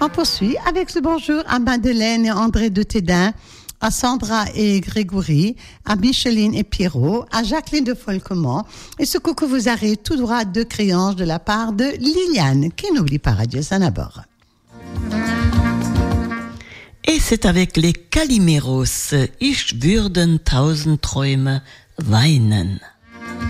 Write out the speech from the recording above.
On poursuit avec ce bonjour à Madeleine et André de Tédin, à Sandra et Grégory, à Micheline et Pierrot, à Jacqueline de Folquemont. Et ce coucou vous arrive tout droit de Créange de la part de Liliane, qui n'oublie pas Radio Sanabor. Et c'est avec les Calimeros, Ich würden tausend Träume weinen.